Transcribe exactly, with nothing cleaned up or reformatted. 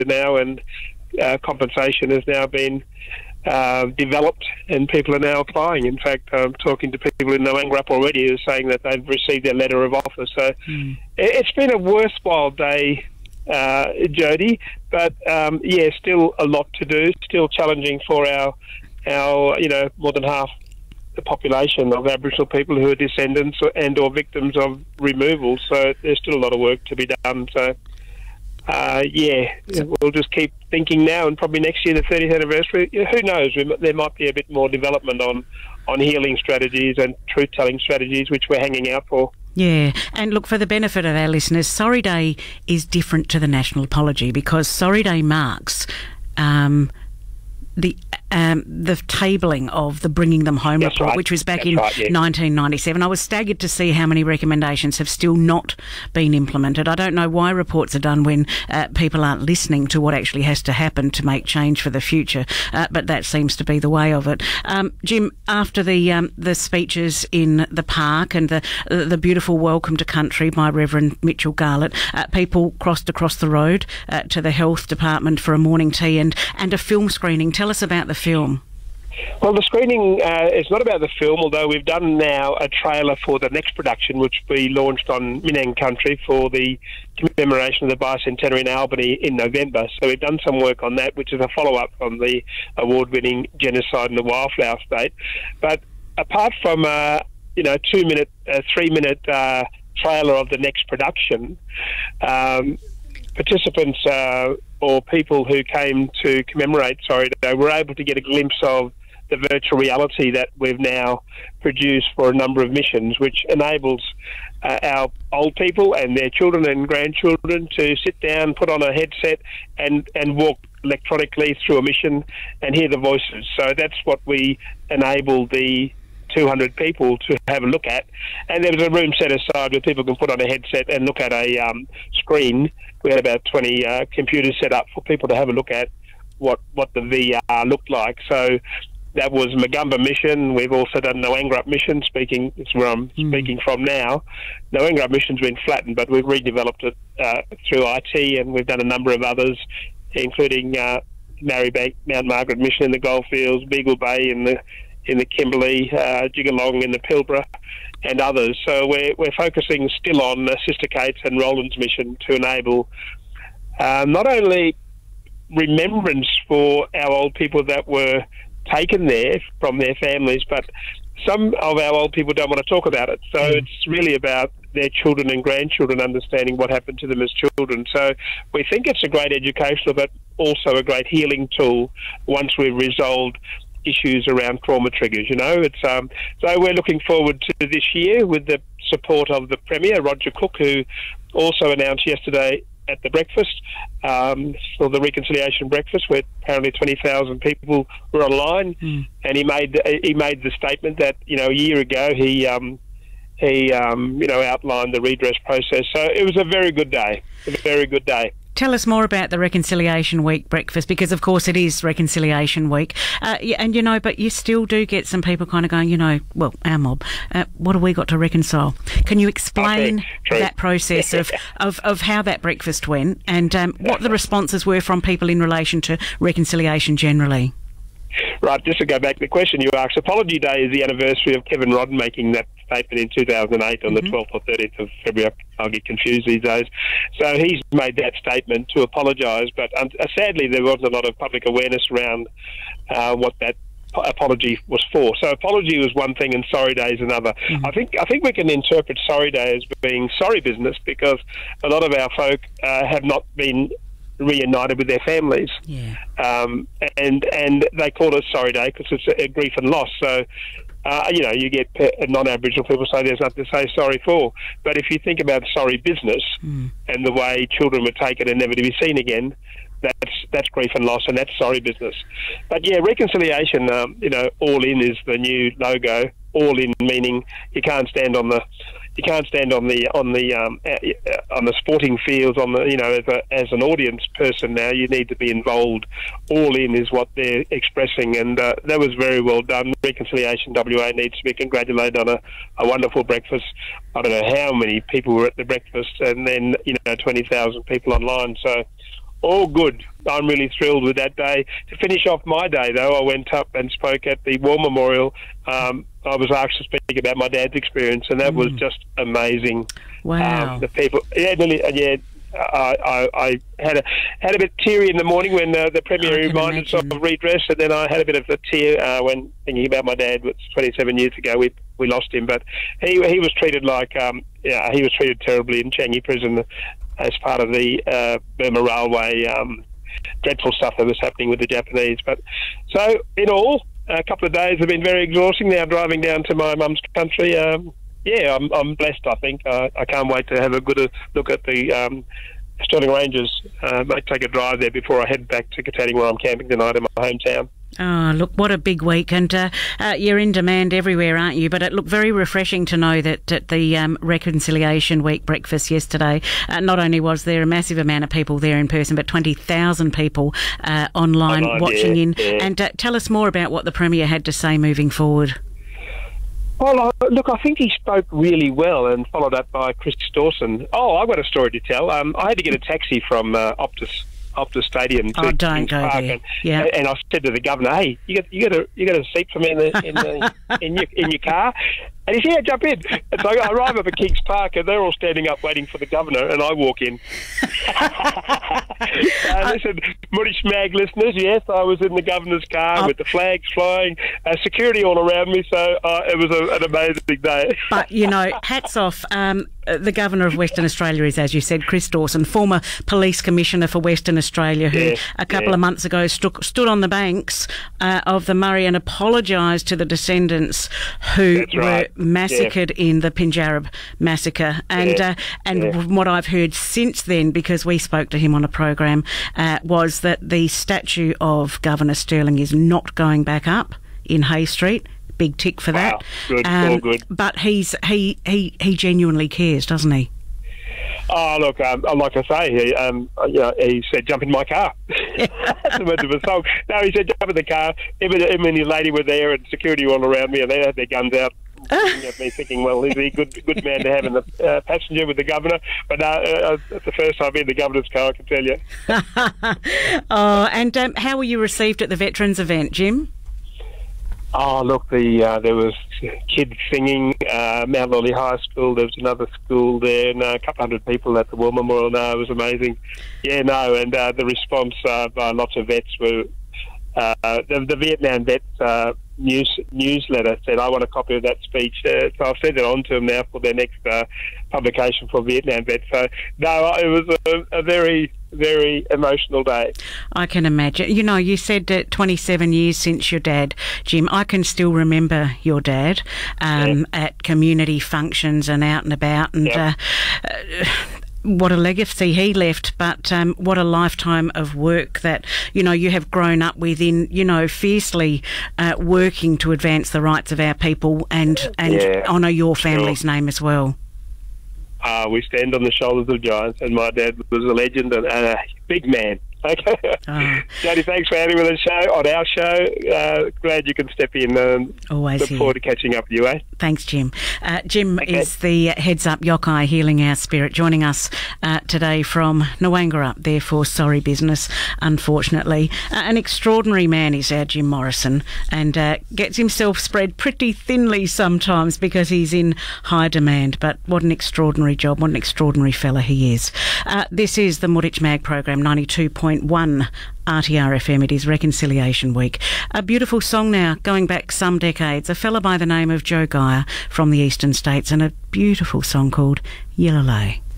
now, and uh, compensation has now been uh, developed, and people are now applying. In fact, I'm talking to people in Noangrap already who are saying that they've received their letter of offer. So mm. it's been a worthwhile day, uh, Jody, but um, yeah, still a lot to do, still challenging for our, our you know, more than half the population of Aboriginal people who are descendants and or victims of removal. So there's still a lot of work to be done. So uh, yeah, we'll just keep thinking now, and probably next year, the thirtieth anniversary, who knows, there might be a bit more development on, on healing strategies and truth-telling strategies, which we're hanging out for. Yeah, and look, for the benefit of our listeners, Sorry Day is different to the National Apology, because Sorry Day marks um, the um, the tabling of the Bringing Them Home That's report, right. which was back That's in right, yeah. nineteen ninety-seven. I was staggered to see how many recommendations have still not been implemented. I don't know why reports are done when uh, people aren't listening to what actually has to happen to make change for the future, uh, but that seems to be the way of it. Um, Jim, after the um, the speeches in the park and the uh, the beautiful welcome to country by Reverend Mitchell Garlett, uh, people crossed across the road uh, to the health department for a morning tea and, and a film screening. Tell us about the film. Well, the screening uh, is not about the film, although we've done now a trailer for the next production, which we launched on Minang Country for the commemoration of the bicentenary in Albany in November. So we've done some work on that, which is a follow-up from the award-winning Genocide in the Wildflower State. But apart from, uh, you know, two-minute, uh, three-minute uh, trailer of the next production, um, participants uh, or people who came to commemorate Sorry Day were able to get a glimpse of the virtual reality that we've now produced for a number of missions, which enables uh, our old people and their children and grandchildren to sit down, put on a headset and, and walk electronically through a mission and hear the voices. So that's what we enable the two hundred people to have a look at. And there was a room set aside where people can put on a headset and look at a um, screen. We had about twenty uh, computers set up for people to have a look at what, what the V R looked like. So that was Magumba mission. We've also done Noangrap mission, speaking, it's where I'm mm. speaking from now. Noangrap mission's been flattened, but we've redeveloped it uh, through I T, and we've done a number of others, including uh, Marybank, Mount Margaret mission in the Goldfields, Beagle Bay in the in the Kimberley, uh, Jigalong in the Pilbara, and others. So we're, we're focusing still on uh, Sister Kate's and Roland's mission to enable uh, not only remembrance for our old people that were taken there from their families, but some of our old people don't want to talk about it. So mm. it's really about their children and grandchildren understanding what happened to them as children. So we think it's a great educational, but also a great healing tool once we've resolved issues around trauma triggers. You know, it's um, so we're looking forward to this year with the support of the Premier, Roger Cook, who also announced yesterday at the breakfast um, for the Reconciliation Breakfast, where apparently twenty thousand people were online, mm. and he made he made the statement that, you know, a year ago he um, he um, you know outlined the redress process. So it was a very good day, a very good day. Tell us more about the Reconciliation Week breakfast, because of course it is Reconciliation Week, uh, and you know, but you still do get some people kind of going, you know, well, our mob, uh, what have we got to reconcile? Can you explain okay, that process of, of, of how that breakfast went, and um, what the responses were from people in relation to reconciliation generally? Right, just to go back to the question you asked, Apology Day is the anniversary of Kevin Rodden making that statement in two thousand eight on mm-hmm. the twelfth or thirteenth of February. I'll get confused these days. So he's made that statement to apologise, but um, sadly there wasn't a lot of public awareness around uh, what that apology was for. So apology was one thing and Sorry Day is another. Mm-hmm. I think I think we can interpret Sorry Day as being sorry business, because a lot of our folk uh, have not been reunited with their families, yeah. um, and and they call it Sorry Day because it's a, a grief and loss. So, uh, you know, you get non-Aboriginal people say there's nothing to say sorry for. But if you think about sorry business mm. and the way children were taken and never to be seen again, that's that's grief and loss, and that's sorry business. But yeah, reconciliation, um, you know, all in is the new logo. All in meaning you can't stand on the you can't stand on the on the um, uh, on the sporting fields, on the you know as, a, as an audience person now you need to be involved. All in is what they're expressing, and uh, that was very well done. Reconciliation W A needs to be congratulated on a, a wonderful breakfast. I don't know how many people were at the breakfast, and then you know twenty thousand people online. So all good. I'm really thrilled with that day. To finish off my day, though, I went up and spoke at the War Memorial. Um, I was asked to speak about my dad's experience, and that mm. was just amazing. Wow. Um, the people, yeah, nearly, yeah. I, I, I had a had a bit teary in the morning when uh, the Premier reminded us of redress, and then I had a bit of a tear uh, when thinking about my dad. Which twenty-seven years ago we we lost him, but he he was treated like um, yeah he was treated terribly in Changi Prison as part of the uh, Burma Railway um, dreadful stuff that was happening with the Japanese. But so in all, a couple of days have been very exhausting. Now driving down to my mum's country. Um, Yeah, I'm, I'm blessed, I think. Uh, I can't wait to have a good uh, look at the um, Stirling Ranges. Uh, might take a drive there before I head back to Katanning, where I'm camping tonight in my hometown. Oh, look, what a big week. And uh, uh, you're in demand everywhere, aren't you? But it looked very refreshing to know that at the um, Reconciliation Week breakfast yesterday, uh, not only was there a massive amount of people there in person, but twenty thousand people uh, online, online watching yeah, in. Yeah. And uh, tell us more about what the Premier had to say moving forward. Well, look, I think he spoke really well, and followed up by Chris Dawson. Oh, I've got a story to tell. Um, I had to get a taxi from uh, Optus Optus Stadium to oh, don't Kings go Park, there. and, yeah. and I said to the governor, "Hey, you got you got a you got a seat for me in the in the in your in your car?" And he said, "Yeah, jump in." And so I arrive up at Kings Park, and they're all standing up waiting for the governor, and I walk in. uh, listen, Moody Schmag listeners, yes, I was in the governor's car oh. with the flags flying, uh, security all around me, so uh, it was a, an amazing day. But, you know, hats off. Um, the Governor of Western Australia is, as you said, Chris Dawson, former Police Commissioner for Western Australia, who yeah, a couple yeah. of months ago stu- stood on the banks uh, of the Murray and apologised to the descendants who That's right. were massacred yeah. in the Pinjarra massacre. And yeah. uh, and yeah. what I've heard since then, because we spoke to him on a program, uh, was that the statue of Governor Stirling is not going back up in Hay Street. Big tick for that. Wow. Good, um, all good. But he's he, he, he genuinely cares, doesn't he? Oh, look, um, like I say, he, um, you know, he said, "Jump in my car." That's the words of a song. No, he said, "Jump in the car." Him and, him and his lady were there, and security all around me, and they had their guns out. Looking at me thinking, well, is he a good, good man to have in the uh, passenger with the governor? But uh, uh, it's the first time in the governor's car, I can tell you. Oh, and um, how were you received at the Veterans event, Jim? Oh, look, the uh, there was kids singing, uh, Mount Lawley High School, there was another school there, and uh, a couple hundred people at the War Memorial. No, it was amazing. Yeah, no, and uh, the response uh, by lots of vets were, uh, the, the Vietnam Vets uh, news newsletter said, "I want a copy of that speech." Uh, so I've sent it on to them now for their next uh, publication for Vietnam Vets. So, no, it was a, a very... very emotional day. I can imagine. You know, you said that twenty-seven years since your dad, Jim. I can still remember your dad um, yeah. at community functions and out and about, and yeah. uh, uh, what a legacy he left, but um, what a lifetime of work that, you know, you have grown up within, you know, fiercely uh, working to advance the rights of our people and, and yeah. honour your family's sure. name as well. Uh, we stand on the shoulders of giants, and my dad was a legend and a big man. Okay. Oh. Jody, thanks for having me on the show, on our show. Uh, glad you can step in. Um, Always look here. forward to catching up with you, eh? Thanks, Jim. Uh, Jim okay. is the Heads Up Yokai Healing Our Spirit, joining us uh, today from Nawangara, therefore sorry business, unfortunately. Uh, an extraordinary man is our Jim Morrison, and uh, gets himself spread pretty thinly sometimes because he's in high demand, but what an extraordinary job, what an extraordinary fella he is. Uh, this is the Mooditch Mag program, ninety-two point one R T R F M. It is Reconciliation Week. A beautiful song now, going back some decades. A fella by the name of Joe Geyer from the Eastern States, and a beautiful song called Yillalay.